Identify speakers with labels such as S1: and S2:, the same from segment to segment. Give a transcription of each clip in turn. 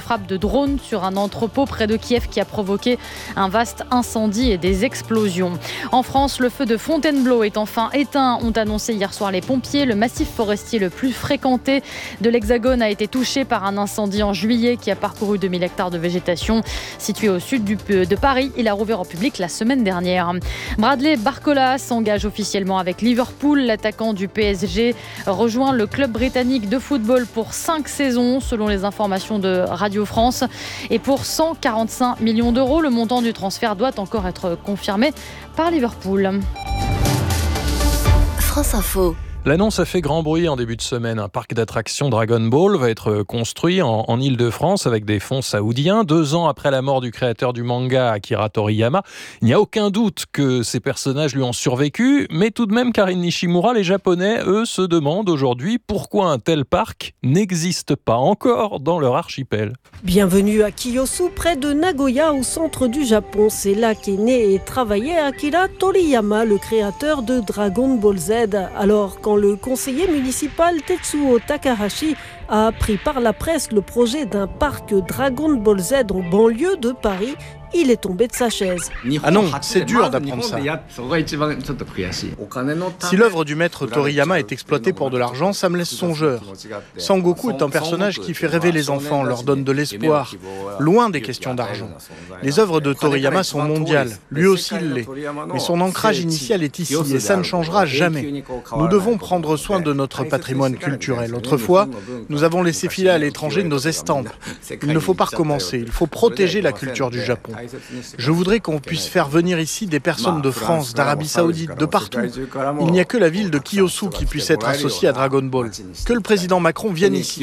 S1: frappe de drone sur un entrepôt près de Kiev qui a provoqué un vaste incendie et des explosions. En France, le feu de Fontainebleau est enfin éteint, ont annoncé hier soir les pompiers. Le massif forestier le plus fréquenté de l'Hexagone a été touché par un incendie en juillet qui a parcouru 2000 hectares de végétation. Situé au sud de Paris, il a rouvert au public la semaine dernière. Bradley Barcola s'engage officiellement avec Liverpool. L'attaquant du PSG rejoint le club britannique de football pour 5 saisons, selon les informations de Radio France. Et pour 145 millions d'euros, le montant du transfert doit encore être confirmé par Liverpool.
S2: France Info.
S3: L'annonce a fait grand bruit en début de semaine. Un parc d'attractions Dragon Ball va être construit en Île-de-France avec des fonds saoudiens. 2 ans après la mort du créateur du manga Akira Toriyama, il n'y a aucun doute que ces personnages lui ont survécu. Mais tout de même, Karine Nishimura, les Japonais, eux, se demandent aujourd'hui pourquoi un tel parc n'existe pas encore dans leur archipel.
S4: Bienvenue à Kiyosu, près de Nagoya, au centre du Japon. C'est là qu'est né et travaillé Akira Toriyama, le créateur de Dragon Ball Z. Alors, quand le conseiller municipal Tetsuo Takahashi a appris par la presse le projet d'un parc Dragon Ball Z en banlieue de Paris, il est tombé de sa chaise.
S5: Ah non, c'est dur d'apprendre ça. Si l'œuvre du maître Toriyama est exploitée pour de l'argent, ça me laisse songeur. Sangoku est un personnage qui fait rêver les enfants, leur donne de l'espoir, loin des questions d'argent. Les œuvres de Toriyama sont mondiales, lui aussi il l'est. Mais son ancrage initial est ici et ça ne changera jamais. Nous devons prendre soin de notre patrimoine culturel. Autrefois, nous avons laissé filer à l'étranger nos estampes. Il ne faut pas recommencer, il faut protéger la culture du Japon. Je voudrais qu'on puisse faire venir ici des personnes de France, d'Arabie Saoudite, de partout. Il n'y a que la ville de Kiyosu qui puisse être associée à Dragon Ball. Que le président Macron vienne ici.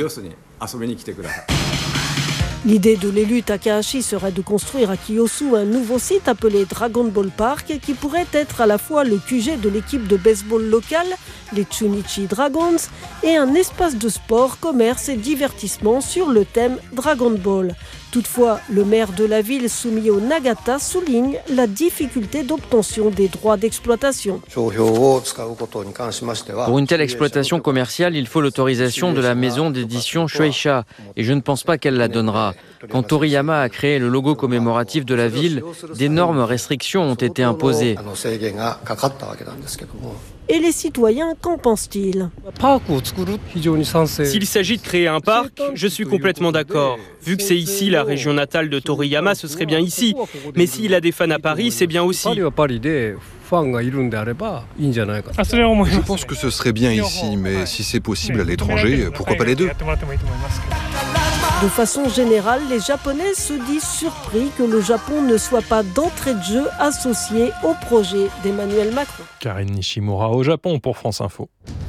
S4: L'idée de l'élu Takahashi serait de construire à Kiyosu un nouveau site appelé Dragon Ball Park qui pourrait être à la fois le QG de l'équipe de baseball locale, les Chunichi Dragons, et un espace de sport, commerce et divertissement sur le thème Dragon Ball. Toutefois, le maire de la ville soumis au Nagata souligne la difficulté d'obtention des droits d'exploitation.
S6: Pour une telle exploitation commerciale, il faut l'autorisation de la maison d'édition Shueisha, et je ne pense pas qu'elle la donnera. Quand Toriyama a créé le logo commémoratif de la ville, d'énormes restrictions ont été imposées.
S4: Et les citoyens, qu'en pensent-ils ?
S7: S'il s'agit de créer un parc, je suis complètement d'accord. Vu que c'est ici la région natale de Toriyama, ce serait bien ici. Mais s'il a des fans à Paris, c'est bien aussi.
S8: Je pense que ce serait bien ici, mais si c'est possible à l'étranger, pourquoi pas les deux ?
S4: De façon générale, les Japonais se disent surpris que le Japon ne soit pas d'entrée de jeu associé au projet d'Emmanuel Macron.
S3: Karine Nishimura au Japon pour France Info.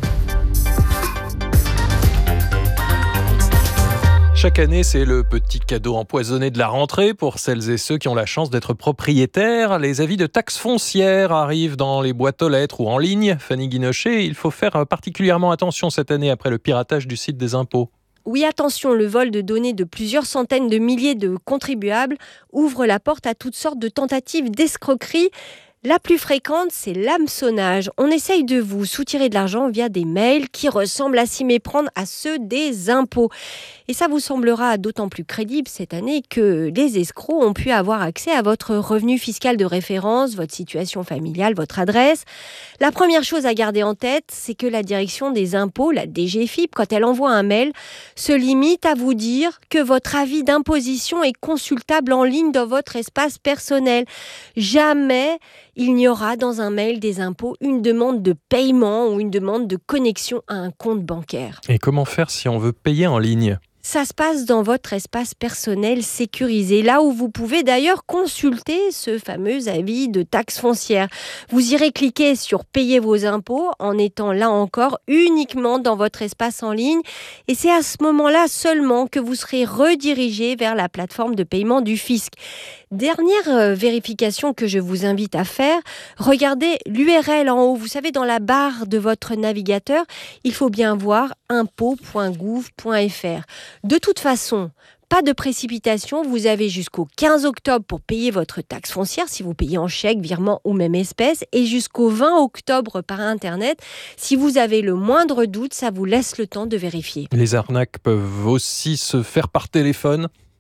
S3: Chaque année, c'est le petit cadeau empoisonné de la rentrée pour celles et ceux qui ont la chance d'être propriétaires. Les avis de taxes foncières arrivent dans les boîtes aux lettres ou en ligne. Fanny Guinochet, il faut faire particulièrement attention cette année après le piratage du site des impôts.
S9: Oui, attention, le vol de données de plusieurs centaines de milliers de contribuables ouvre la porte à toutes sortes de tentatives d'escroquerie. La plus fréquente, c'est l'hameçonnage. On essaye de vous soutirer de l'argent via des mails qui ressemblent à s'y méprendre à ceux des impôts. Et ça vous semblera d'autant plus crédible cette année que les escrocs ont pu avoir accès à votre revenu fiscal de référence, votre situation familiale, votre adresse. La première chose à garder en tête, c'est que la direction des impôts, la DGFiP, quand elle envoie un mail, se limite à vous dire que votre avis d'imposition est consultable en ligne dans votre espace personnel. Jamais il n'y aura dans un mail des impôts une demande de paiement ou une demande de connexion à un compte bancaire.
S3: Et comment faire si on veut payer en ligne ?
S9: Ça se passe dans votre espace personnel sécurisé, là où vous pouvez d'ailleurs consulter ce fameux avis de taxe foncière. Vous irez cliquer sur « Payer vos impôts » en étant là encore uniquement dans votre espace en ligne. Et c'est à ce moment-là seulement que vous serez redirigé vers la plateforme de paiement du fisc. Dernière vérification que je vous invite à faire, regardez l'URL en haut. Vous savez, dans la barre de votre navigateur, il faut bien voir impôts.gouv.fr. De toute façon, pas de précipitation, vous avez jusqu'au 15 octobre pour payer votre taxe foncière, si vous payez en chèque, virement ou même espèce, et jusqu'au 20 octobre par Internet. Si vous avez le moindre doute, ça vous laisse le temps de vérifier.
S3: Les arnaques peuvent aussi se faire par téléphone.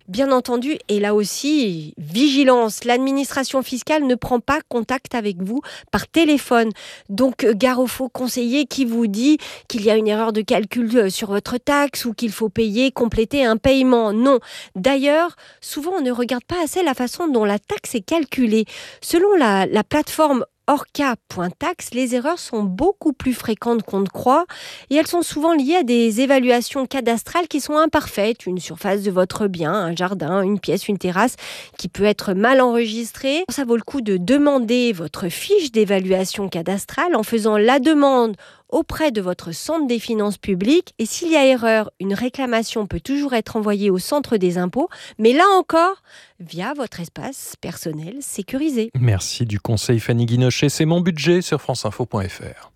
S9: Bien entendu, et là aussi, vigilance, l'administration fiscale ne prend pas contact avec vous par téléphone. Donc, gare au faux conseiller qui vous dit qu'il y a une erreur de calcul sur votre taxe ou qu'il faut compléter un paiement. Non. D'ailleurs, souvent, on ne regarde pas assez la façon dont la taxe est calculée. Selon la plateforme Orca.tax, les erreurs sont beaucoup plus fréquentes qu'on ne croit et elles sont souvent liées à des évaluations cadastrales qui sont imparfaites. Une surface de votre bien, un jardin, une pièce, une terrasse qui peut être mal enregistrée. Ça vaut le coup de demander votre fiche d'évaluation cadastrale en faisant la demande auprès de votre centre des finances publiques. Et s'il y a erreur, une réclamation peut toujours être envoyée au centre des impôts, mais là encore, via votre espace personnel sécurisé.
S3: Merci du conseil, Fanny Guinochet. C'est mon budget sur franceinfo.fr.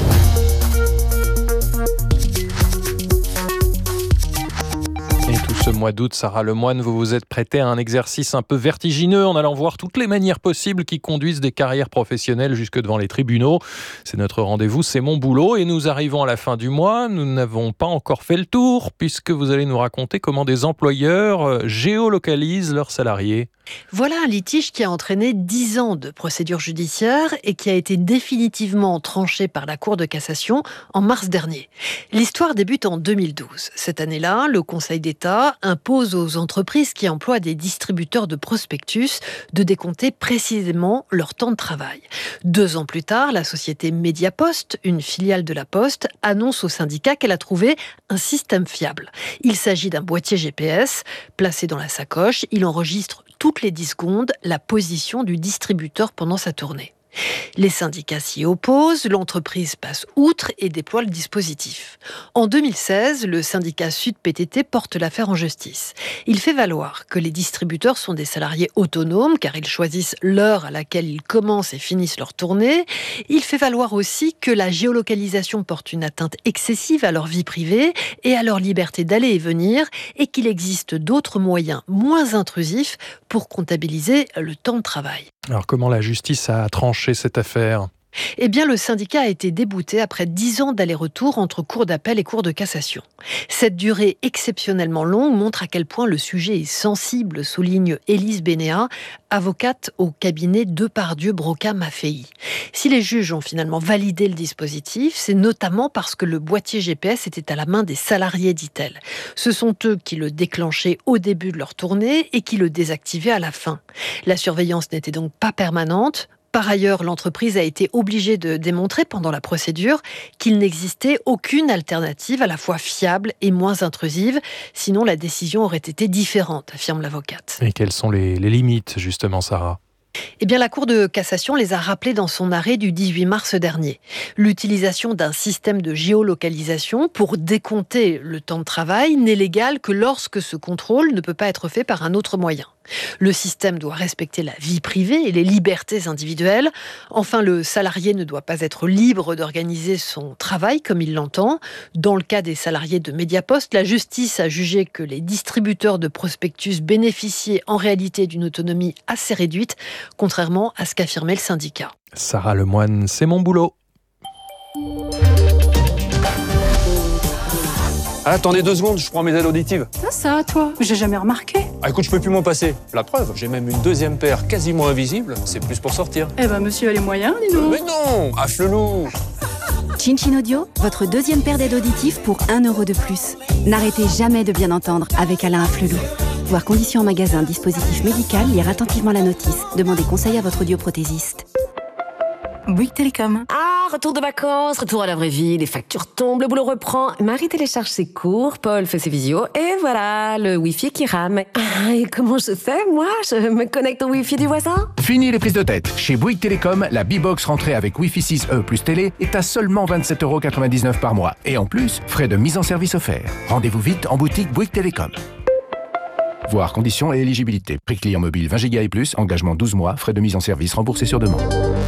S3: Et tout ce mois d'août, Sarah Lemoine, vous vous êtes prêtée à un exercice un peu vertigineux en allant voir toutes les manières possibles qui conduisent des carrières professionnelles jusque devant les tribunaux. C'est notre rendez-vous, c'est mon boulot. Et nous arrivons à la fin du mois. Nous n'avons pas encore fait le tour puisque vous allez nous raconter comment des employeurs géolocalisent leurs salariés.
S2: Voilà un litige qui a entraîné 10 ans de procédure judiciaire et qui a été définitivement tranché par la Cour de cassation en mars dernier. L'histoire débute en 2012. Cette année-là, le Conseil d'État impose aux entreprises qui emploient des distributeurs de prospectus de décompter précisément leur temps de travail. 2 ans plus tard, la société Mediapost, une filiale de la Poste, annonce au syndicat qu'elle a trouvé un système fiable. Il s'agit d'un boîtier GPS placé dans la sacoche. Il enregistre toutes les 10 secondes la position du distributeur pendant sa tournée. Les syndicats s'y opposent, l'entreprise passe outre et déploie le dispositif. En 2016, le syndicat Sud PTT porte l'affaire en justice. Il fait valoir que les distributeurs sont des salariés autonomes car ils choisissent l'heure à laquelle ils commencent et finissent leur tournée. Il fait valoir aussi que la géolocalisation porte une atteinte excessive à leur vie privée et à leur liberté d'aller et venir et qu'il existe d'autres moyens moins intrusifs pour comptabiliser le temps de travail.
S3: Alors comment la justice a tranché cette affaire ?
S2: Eh bien, le syndicat a été débouté après 10 ans d'aller-retour entre cour d'appel et cour de cassation. Cette durée exceptionnellement longue montre à quel point le sujet est sensible, souligne Élise Bénéat, avocate au cabinet Depardieu Broca Maffei. Si les juges ont finalement validé le dispositif, c'est notamment parce que le boîtier GPS était à la main des salariés, dit-elle. Ce sont eux qui le déclenchaient au début de leur tournée et qui le désactivaient à la fin. La surveillance n'était donc pas permanente. Par ailleurs, l'entreprise a été obligée de démontrer pendant la procédure qu'il n'existait aucune alternative à la fois fiable et moins intrusive, sinon la décision aurait été différente, affirme l'avocate.
S3: Et quelles sont les limites, justement, Sarah ?
S2: Eh bien, la Cour de cassation les a rappelés dans son arrêt du 18 mars dernier. L'utilisation d'un système de géolocalisation pour décompter le temps de travail n'est légale que lorsque ce contrôle ne peut pas être fait par un autre moyen. Le système doit respecter la vie privée et les libertés individuelles. Enfin, le salarié ne doit pas être libre d'organiser son travail comme il l'entend. Dans le cas des salariés de Mediapost, la justice a jugé que les distributeurs de prospectus bénéficiaient en réalité d'une autonomie assez réduite, contrairement à ce qu'affirmait le syndicat.
S3: Sarah Lemoine, c'est mon boulot.
S10: Attendez 2 secondes, je prends mes aides auditives.
S11: Ça, toi, j'ai jamais remarqué.
S10: Ah, écoute, je peux plus m'en passer. La preuve, j'ai même une 2e paire quasiment invisible. C'est plus pour sortir.
S11: Eh ben, monsieur a les moyens, dis donc.
S10: Mais non, affle-loup.
S12: Chin Audio, votre 2e paire d'aides auditives pour 1 € de plus. N'arrêtez jamais de bien entendre avec Alain Afflelou. Voir conditions en magasin, dispositif médical, lire attentivement la notice. Demandez conseil à votre audioprothésiste.
S13: Bouygues Télécom. Ah, retour de vacances, retour à la vraie vie, les factures tombent, le boulot reprend. Marie télécharge ses cours, Paul fait ses visios, et voilà, le Wi-Fi qui rame. Ah, et comment je fais, moi ? Je me connecte au Wi-Fi du voisin ?
S14: Fini les prises de tête. Chez Bouygues Télécom, la B-Box rentrée avec Wi-Fi 6E plus télé est à seulement 27,99 € par mois. Et en plus, frais de mise en service offerts. Rendez-vous vite en boutique Bouygues Télécom. Voir conditions et éligibilité. Prix client mobile 20 Go et plus, engagement 12 mois, frais de mise en service remboursés sur demande.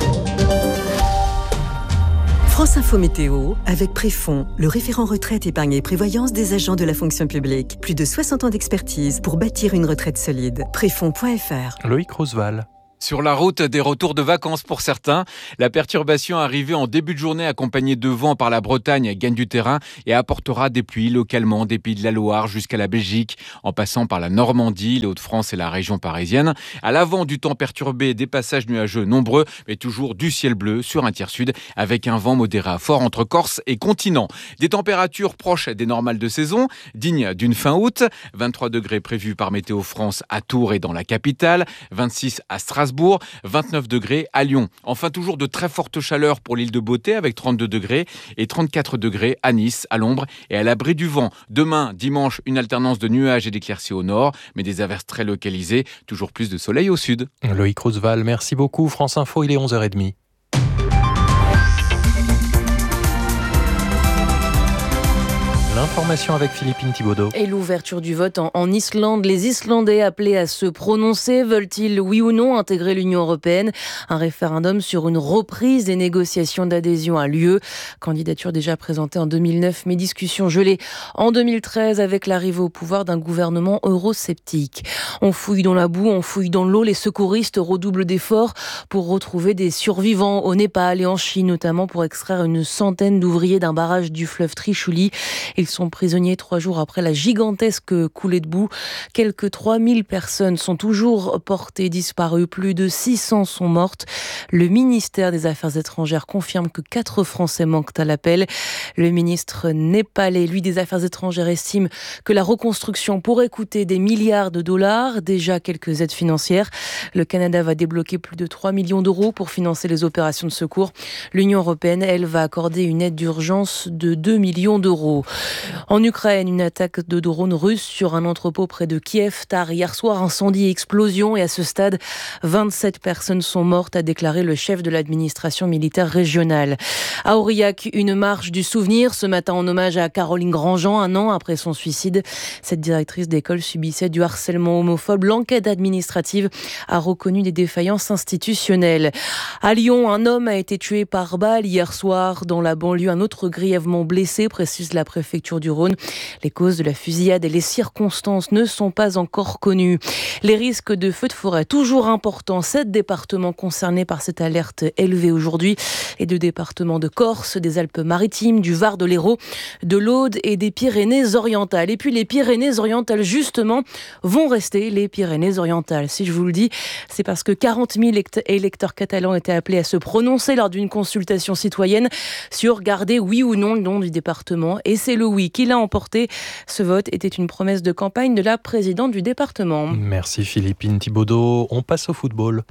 S15: France Info Météo, avec Préfond, le référent retraite, épargne et prévoyance des agents de la fonction publique. Plus de 60 ans d'expertise pour bâtir une retraite solide. Préfond.fr.
S3: Loïc Roosevelt.
S16: Sur la route des retours de vacances pour certains, la perturbation arrivée en début de journée accompagnée de vent par la Bretagne gagne du terrain et apportera des pluies localement des Pays de la Loire jusqu'à la Belgique, en passant par la Normandie, les Hauts-de-France et la région parisienne. À l'avant du temps perturbé, des passages nuageux nombreux, mais toujours du ciel bleu sur un tiers sud avec un vent modéré à fort entre Corse et continent. Des températures proches des normales de saison, dignes d'une fin août. 23 degrés prévus par Météo France à Tours et dans la capitale, 26 à Strasbourg, 29 degrés à Lyon. Enfin, toujours de très fortes chaleurs pour l'île de Beauté avec 32 degrés et 34 degrés à Nice, à l'ombre et à l'abri du vent. Demain, dimanche, une alternance de nuages et d'éclaircies au nord, mais des averses très localisées. Toujours plus de soleil au sud.
S3: Loïc Roosevelt, merci beaucoup. France Info, il est 11h30. L'information avec Philippine Thibaudot.
S17: Et l'ouverture du vote en Islande. Les Islandais appelés à se prononcer, veulent-ils oui ou non intégrer l'Union européenne ? Un référendum sur une reprise des négociations d'adhésion a lieu. Candidature déjà présentée en 2009, mais discussion gelée en 2013 avec l'arrivée au pouvoir d'un gouvernement eurosceptique. On fouille dans la boue, on fouille dans l'eau. Les secouristes redoublent d'efforts pour retrouver des survivants au Népal et en Chine, notamment pour extraire une centaine d'ouvriers d'un barrage du fleuve Trishuli. Ils sont prisonniers 3 jours après la gigantesque coulée de boue. Quelques 3000 personnes sont toujours portées disparues. Plus de 600 sont mortes. Le ministère des Affaires étrangères confirme que 4 Français manquent à l'appel. Le ministre népalais, lui, des Affaires étrangères, estime que la reconstruction pourrait coûter des milliards de dollars. Déjà quelques aides financières. Le Canada va débloquer plus de 3 millions d'euros pour financer les opérations de secours. L'Union européenne, elle, va accorder une aide d'urgence de 2 millions d'euros. En Ukraine, une attaque de drones russes sur un entrepôt près de Kiev. Tard hier soir, incendie et explosion. Et à ce stade, 27 personnes sont mortes, a déclaré le chef de l'administration militaire régionale. À Aurillac, une marche du souvenir ce matin en hommage à Caroline Grandjean, 1 an après son suicide. Cette directrice d'école subissait du harcèlement homophobe. L'enquête administrative a reconnu des défaillances institutionnelles. À Lyon, un homme a été tué par balle hier soir dans la banlieue. Un autre grièvement blessé, précise la préfecture du Rhône. Les causes de la fusillade et les circonstances ne sont pas encore connues. Les risques de feux de forêt toujours importants. 7 départements concernés par cette alerte élevée aujourd'hui et 2 départements de Corse, des Alpes-Maritimes, du Var, de l'Hérault, de l'Aude et des Pyrénées-Orientales. Et puis les Pyrénées-Orientales, justement, vont rester les Pyrénées-Orientales. Si je vous le dis, c'est parce que 40 000 électeurs catalans étaient appelés à se prononcer lors d'une consultation citoyenne sur garder oui ou non le nom du département. Et c'est le oui qui l'a emporté. Ce vote était une promesse de campagne de la présidente du département.
S3: Merci Philippine Thibaudot. On passe au football.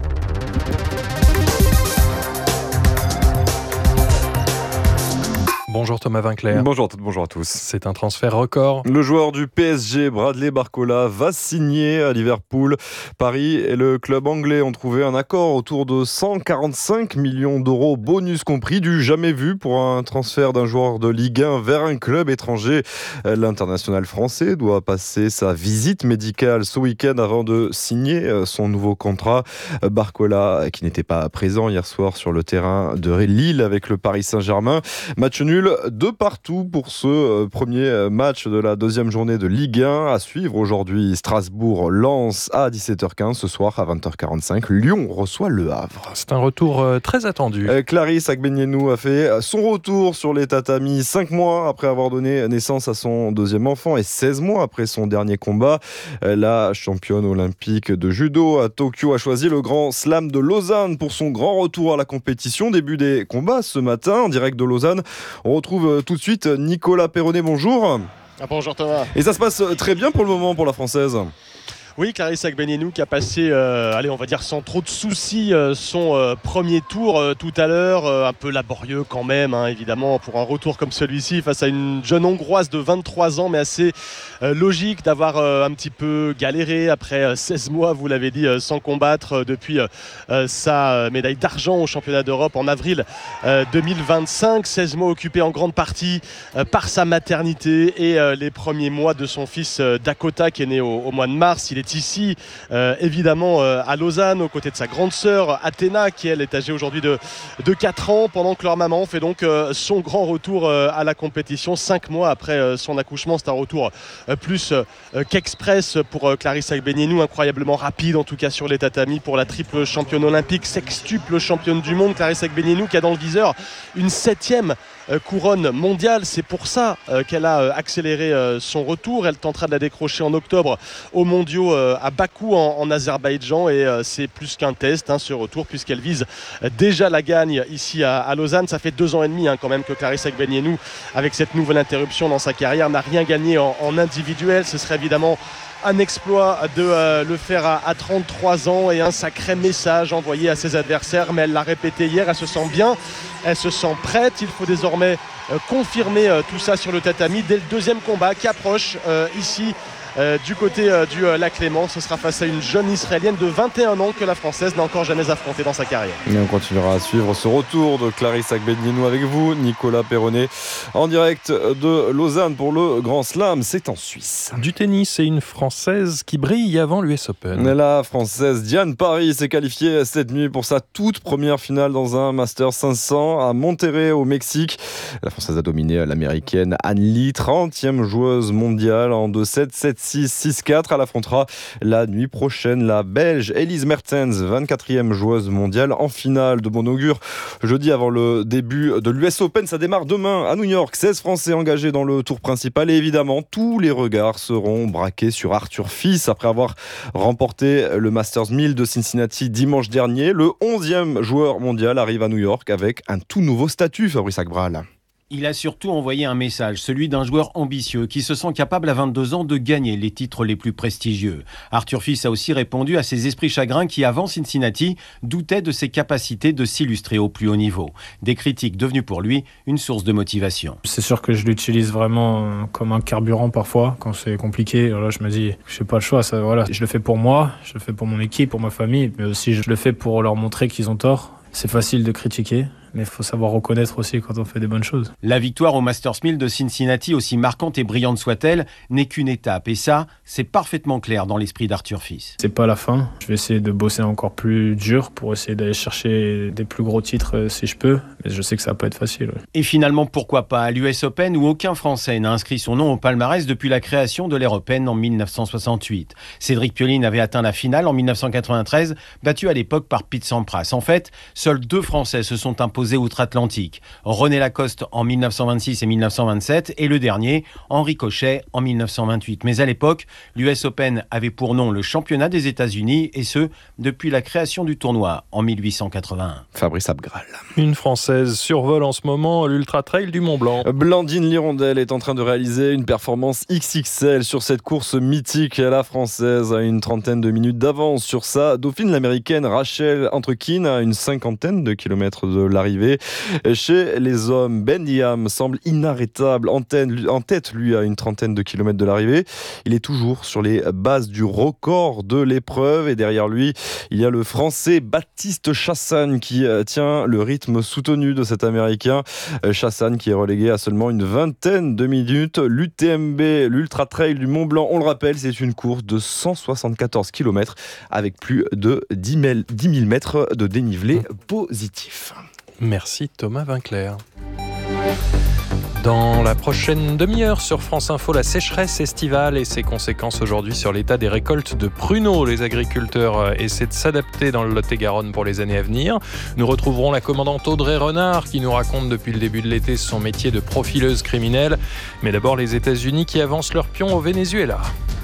S3: Bonjour Thomas Vinclair.
S18: Bonjour à tous.
S3: C'est un transfert record.
S18: Le joueur du PSG, Bradley Barcola, va signer à Liverpool. Paris et le club anglais ont trouvé un accord autour de 145 millions d'euros, bonus compris, du jamais vu pour un transfert d'un joueur de Ligue 1 vers un club étranger. L'international français doit passer sa visite médicale ce week-end avant de signer son nouveau contrat. Barcola, qui n'était pas présent hier soir sur le terrain de Lille avec le Paris Saint-Germain. Match nul de partout pour ce premier match de la 2e journée de Ligue 1. À suivre aujourd'hui, Strasbourg-Lens à 17h15. Ce soir à 20h45, Lyon reçoit Le Havre.
S3: C'est un retour très attendu.
S18: Clarisse Agbenienou a fait son retour sur les tatamis 5 mois après avoir donné naissance à son 2e enfant et 16 mois après son dernier combat. La championne olympique de judo à Tokyo a choisi le Grand Slam de Lausanne pour son grand retour à la compétition. Début des combats ce matin en direct de Lausanne. On retrouve tout de suite Nicolas Perronnet, bonjour.
S19: Bonjour Thomas.
S18: Et ça se passe très bien pour le moment pour la Française.
S19: Oui, Clarisse Agbenienou qui a passé, on va dire sans trop de soucis, son premier tour tout à l'heure. Un peu laborieux quand même, évidemment, pour un retour comme celui-ci face à une jeune Hongroise de 23 ans, mais assez logique d'avoir un petit peu galéré après 16 mois, vous l'avez dit, sans combattre depuis sa médaille d'argent au championnat d'Europe en avril 2025. 16 mois occupés en grande partie par sa maternité et les premiers mois de son fils Dakota qui est né au mois de mars. Il est est ici évidemment à Lausanne aux côtés de sa grande sœur Athéna qui elle est âgée aujourd'hui de 4 ans pendant que leur maman fait donc son grand retour à la compétition 5 mois après son accouchement. C'est un retour plus qu'express pour Clarisse Agbenienou, incroyablement rapide en tout cas sur les tatamis pour la triple championne olympique, sextuple championne du monde. Clarisse Agbenienou qui a dans le viseur une 7e couronne mondiale. C'est pour ça qu'elle a accéléré son retour. Elle tentera de la décrocher en octobre aux mondiaux à Bakou en Azerbaïdjan et c'est plus qu'un test ce retour puisqu'elle vise déjà la gagne ici à Lausanne. Ça fait 2 ans et demi quand même que Clarisse Agbenienou avec cette nouvelle interruption dans sa carrière n'a rien gagné en individuel. Ce serait évidemment un exploit de le faire à 33 ans et un sacré message envoyé à ses adversaires, mais elle l'a répété hier, elle se sent bien, elle se sent prête. Il faut désormais confirmer tout ça sur le tatami dès le 2e combat qui approche ici du côté du lac Léman. Ce sera face à une jeune Israélienne de 21 ans que la Française n'a encore jamais affrontée dans sa carrière.
S18: Et on continuera à suivre ce retour de Clarisse Agbenienou avec vous, Nicolas Perronnet, en direct de Lausanne pour le Grand Slam. C'est en Suisse.
S3: Du tennis et une Française qui brille avant l'US Open.
S18: La Française Diane Paris s'est qualifiée cette nuit pour sa toute première finale dans un Masters 500 à Monterrey au Mexique. La Française a dominé l'Américaine Anne Lee, 30e joueuse mondiale en 2-7, 7-6, 6-4. Elle affrontera la nuit prochaine la Belge Elise Mertens, 24e joueuse mondiale en finale. De bon augure jeudi avant le début de l'US Open. Ça démarre demain à New York. 16 Français engagés dans le tour principal et évidemment tous les regards seront braqués sur Arthur Fils après avoir remporté le Masters 1000 de Cincinnati dimanche dernier. Le 11e joueur mondial arrive à New York avec un tout nouveau statut, Fabrice Akbral.
S20: Il a surtout envoyé un message, celui d'un joueur ambitieux qui se sent capable à 22 ans de gagner les titres les plus prestigieux. Arthur Fils a aussi répondu à ses esprits chagrins qui, avant Cincinnati, doutaient de ses capacités de s'illustrer au plus haut niveau. Des critiques devenues pour lui une source de motivation.
S21: C'est sûr que je l'utilise vraiment comme un carburant parfois, quand c'est compliqué. Là, je me dis, je n'ai pas le choix. Je le fais pour moi, je le fais pour mon équipe, pour ma famille, mais aussi je le fais pour leur montrer qu'ils ont tort. C'est facile de critiquer, mais il faut savoir reconnaître aussi quand on fait des bonnes choses.
S20: La victoire au Masters 1000 de Cincinnati, aussi marquante et brillante soit-elle, n'est qu'une étape. Et ça, c'est parfaitement clair dans l'esprit d'Arthur Fils.
S21: C'est pas la fin. Je vais essayer de bosser encore plus dur pour essayer d'aller chercher des plus gros titres si je peux. Mais je sais que ça va pas être facile. Ouais.
S20: Et finalement, pourquoi pas à l'US Open où aucun Français n'a inscrit son nom au palmarès depuis la création de l'Air Open en 1968. Cédric Pioline avait atteint la finale en 1993, battu à l'époque par Pete Sampras. En fait, seuls 2 Français se sont imposés outre-Atlantique. René Lacoste en 1926 et 1927 et le dernier, Henri Cochet, en 1928. Mais à l'époque, l'US Open avait pour nom le championnat des États-Unis et ce, depuis la création du tournoi en 1881.
S18: Fabrice Abgral.
S3: Une Française survole en ce moment l'Ultra Trail du Mont Blanc.
S18: Blandine Lirondelle est en train de réaliser une performance XXL sur cette course mythique. La Française a une 30aine de minutes d'avance sur sa dauphine, l'Américaine Rachel Entrekin, à une 50aine de kilomètres de l'arrivée. Chez les hommes, Ben Diam semble inarrêtable en tête, lui, à une 30aine de kilomètres de l'arrivée. Il est toujours sur les bases du record de l'épreuve et derrière lui, il y a le Français Baptiste Chassagne qui tient le rythme soutenu de cet Américain. Chassagne qui est relégué à seulement une 20aine de minutes. L'UTMB, l'Ultra Trail du Mont Blanc, on le rappelle, c'est une course de 174 km avec plus de 10 000 mètres de dénivelé positif.
S3: Merci Thomas Vinclair. Dans la prochaine demi-heure sur France Info, la sécheresse estivale et ses conséquences aujourd'hui sur l'état des récoltes de pruneaux. Les agriculteurs essaient de s'adapter dans le Lot-et-Garonne pour les années à venir. Nous retrouverons la commandante Audrey Renard qui nous raconte depuis le début de l'été son métier de profileuse criminelle. Mais d'abord les États-Unis qui avancent leur pion au Venezuela.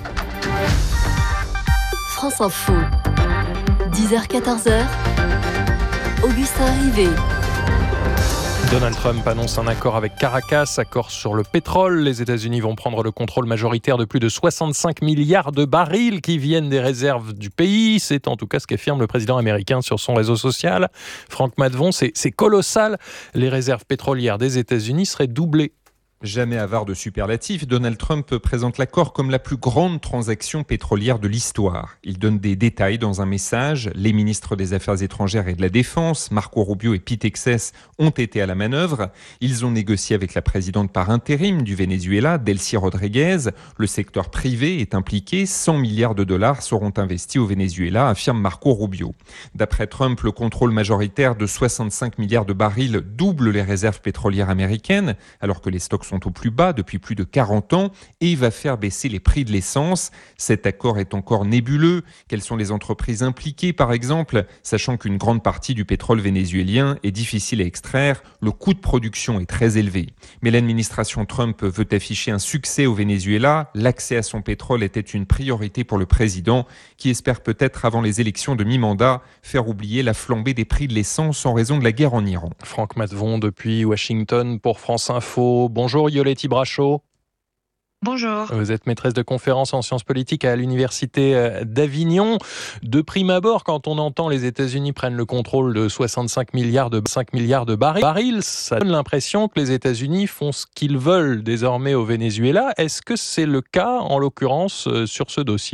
S22: France Info, 10h-14h, Augustin Rivet.
S3: Donald Trump annonce un accord avec Caracas, accord sur le pétrole. Les États-Unis vont prendre le contrôle majoritaire de plus de 65 milliards de barils qui viennent des réserves du pays. C'est en tout cas ce qu'affirme le président américain sur son réseau social. Franck Maddevon, c'est colossal. Les réserves pétrolières des États-Unis seraient doublées.
S1: Jamais avare de superlatifs, Donald Trump présente l'accord comme la plus grande transaction pétrolière de l'histoire. Il donne des détails dans un message. Les ministres des Affaires étrangères et de la Défense, Marco Rubio et Pete Hexes, ont été à la manœuvre. Ils ont négocié avec la présidente par intérim du Venezuela, Delcy Rodriguez. Le secteur privé est impliqué. 100 milliards de dollars seront investis au Venezuela, affirme Marco Rubio. D'après Trump, le contrôle majoritaire de 65 milliards de barils double les réserves pétrolières américaines, alors que les stocks sont au plus bas depuis plus de 40 ans et va faire baisser les prix de l'essence. Cet accord est encore nébuleux. Quelles sont les entreprises impliquées, par exemple, sachant qu'une grande partie du pétrole vénézuélien est difficile à extraire, le coût de production est très élevé. Mais l'administration Trump veut afficher un succès au Venezuela. L'accès à son pétrole était une priorité pour le président, qui espère peut-être, avant les élections de mi-mandat, faire oublier la flambée des prix de l'essence en raison de la guerre en Iran.
S3: Franck Matvon depuis Washington pour France Info. Bonjour Yoletti Brachot.
S5: Bonjour.
S3: Vous êtes maîtresse de conférences en sciences politiques à l'université d'Avignon. De prime abord, quand on entend les États-Unis prennent le contrôle de 65 milliards de barils, ça donne l'impression que les États-Unis font ce qu'ils veulent désormais au Venezuela. Est-ce que c'est le cas, en l'occurrence, sur ce dossier ?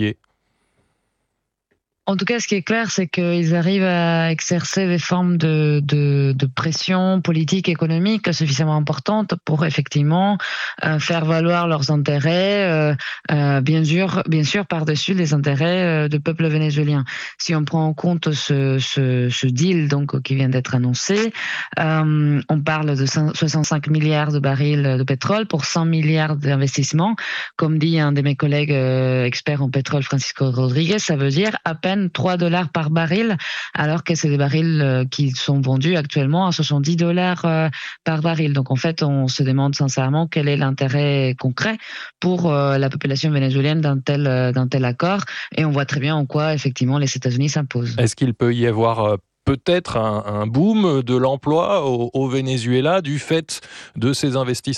S5: En tout cas, ce qui est clair, c'est qu'ils arrivent à exercer des formes de pression politique, économique suffisamment importantes pour effectivement faire valoir leurs intérêts, bien sûr par-dessus les intérêts du peuple vénézuélien. Si on prend en compte ce deal donc qui vient d'être annoncé, on parle de 65 milliards de barils de pétrole pour 100 milliards d'investissements. Comme dit un de mes collègues experts en pétrole, Francisco Rodriguez, ça veut dire à peine $3 par baril, alors que c'est des barils qui sont vendus actuellement à $70 par baril. Donc en fait, on se demande sincèrement quel est l'intérêt concret pour la population vénézuélienne d'un tel accord, et on voit très bien en quoi effectivement les États-Unis s'imposent.
S3: Est-ce qu'il peut y avoir peut-être un boom de l'emploi au Venezuela du fait de ces investissements ?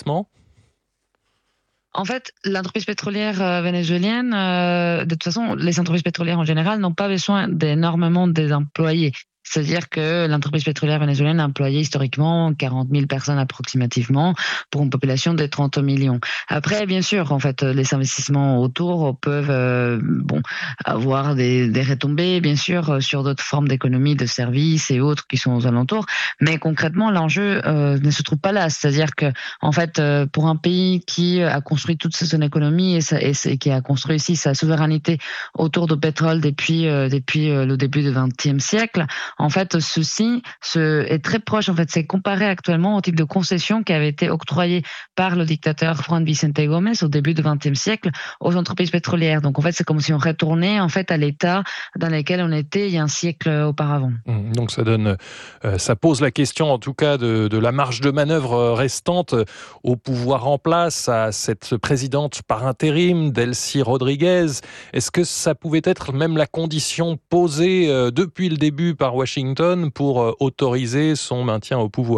S5: En fait, l'entreprise pétrolière vénézuélienne, de toute façon, les entreprises pétrolières en général n'ont pas besoin d'énormément d'employés. C'est-à-dire que l'entreprise pétrolière vénézuélienne a employé historiquement 40 000 personnes approximativement pour une population de 30 millions. Après, bien sûr, en fait, les investissements autour peuvent avoir des retombées, bien sûr, sur d'autres formes d'économie, de services et autres qui sont aux alentours. Mais concrètement, l'enjeu ne se trouve pas là. C'est-à-dire que, en fait, pour un pays qui a construit toute son économie et qui a construit aussi sa souveraineté autour du pétrole depuis le début du XXe siècle, en fait, ceci est très proche. En fait, c'est comparé actuellement au type de concession qui avait été octroyé par le dictateur Juan Vicente Gómez au début du XXe siècle aux entreprises pétrolières. Donc, en fait, c'est comme si on retournait en fait à l'état dans lequel on était il y a un siècle auparavant.
S3: Donc, ça pose la question, en tout cas, de la marge de manœuvre restante au pouvoir en place, à cette présidente par intérim, Delcy Rodriguez. Est-ce que ça pouvait être même la condition posée depuis le début par Washington pour autoriser son maintien au pouvoir ?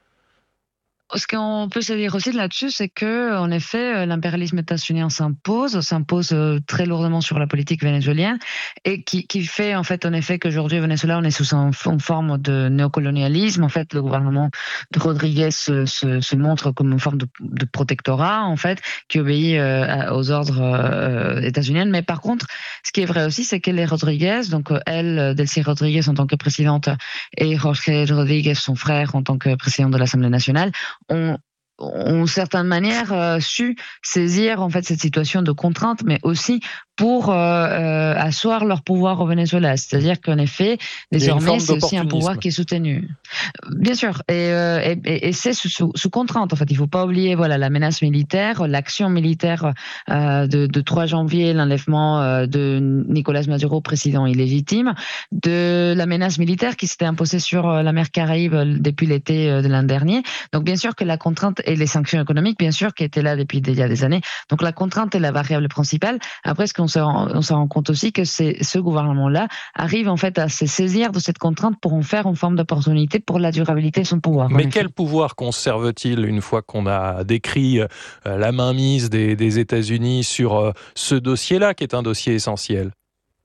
S5: Ce qu'on peut se dire aussi là-dessus, c'est que, en effet, l'impérialisme états-unien s'impose très lourdement sur la politique vénézuélienne et qui fait, en fait, qu'aujourd'hui, au Venezuela, on est sous une forme de néocolonialisme. En fait, le gouvernement de Rodriguez se montre comme une forme de protectorat, en fait, qui obéit aux ordres états-uniens. Mais par contre, ce qui est vrai aussi, c'est que les Rodriguez, donc elle, Delcy Rodriguez en tant que présidente et Jorge Rodriguez, son frère, en tant que président de l'Assemblée nationale, ont certaine manière su saisir en fait cette situation de contrainte, mais aussi pour asseoir leur pouvoir au Venezuela. C'est-à-dire qu'en effet, désormais, c'est aussi un pouvoir qui est soutenu. Bien sûr, et c'est sous contrainte. En fait, il ne faut pas oublier la menace militaire, l'action militaire de 3 janvier, l'enlèvement de Nicolás Maduro, président illégitime, de la menace militaire qui s'était imposée sur la mer Caraïbe depuis l'été de l'an dernier. Donc, bien sûr que la contrainte et les sanctions économiques, bien sûr, qui étaient là depuis il y a des années. Donc, la contrainte est la variable principale. Après, ce qu'on on se rend compte aussi que ce gouvernement-là arrive en fait à se saisir de cette contrainte pour en faire une forme d'opportunité pour la durabilité de son pouvoir.
S3: Mais quel pouvoir conserve-t-il une fois qu'on a décrit la mainmise des États-Unis sur ce dossier-là, qui est un dossier essentiel ?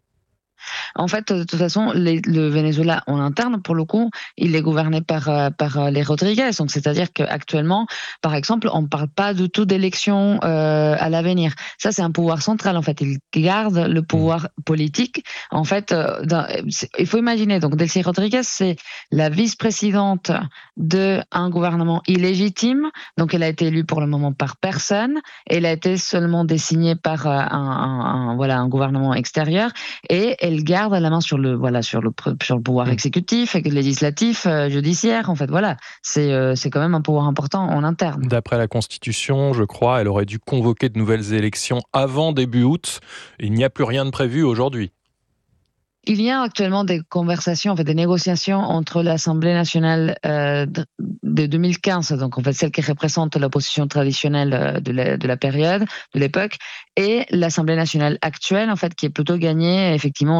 S5: En fait, de toute façon, le Venezuela en interne, pour le coup, il est gouverné par les Rodriguez. Donc, c'est-à-dire qu'actuellement, par exemple, on ne parle pas du tout d'élections à l'avenir. Ça, c'est un pouvoir central. En fait, il garde le pouvoir politique. En fait, il faut imaginer. Donc, Delcy Rodriguez, c'est la vice-présidente d'un gouvernement illégitime. Donc, elle a été élue pour le moment par personne. Elle a été seulement désignée par un gouvernement extérieur. Et elle garde la main sur le pouvoir exécutif, législatif, judiciaire. En fait, voilà, c'est quand même un pouvoir important en interne.
S3: D'après la Constitution, je crois, elle aurait dû convoquer de nouvelles élections avant début août. Il n'y a plus rien de prévu aujourd'hui.
S5: Il y a actuellement des conversations, des négociations entre l'Assemblée nationale de 2015, donc en fait celle qui représente l'opposition traditionnelle de la période, de l'époque, et l'Assemblée nationale actuelle, en fait, qui est plutôt gagnée effectivement